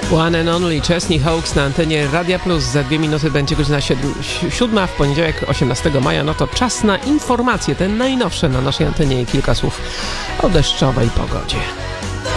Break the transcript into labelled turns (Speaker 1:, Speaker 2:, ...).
Speaker 1: One and Only, Chesney Hawkes na antenie Radia Plus. Za 2 minuty będzie godzina 7, w poniedziałek 18 maja. No to czas na informacje, te najnowsze na naszej antenie i kilka słów o deszczowej pogodzie.